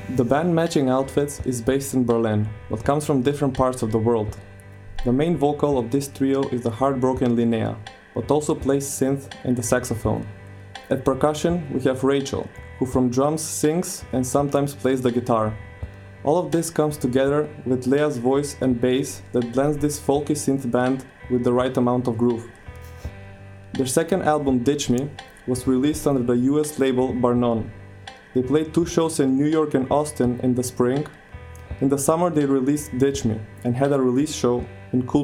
The band Matching Outfits is based in Berlin, but comes from different parts of the world. The main vocal of this trio is the heartbroken Linnea, but also plays synth and the saxophone. At percussion, we have Rachel, who from drums sings and sometimes plays the guitar. All of this comes together with Lea's voice and bass that blends this folky synth band with the right amount of groove. Their second album, Ditch Me, was released under the US label Barnon. They played 2 shows in New York and Austin in the spring. In the summer they released Ditch Me and had a release show in Cool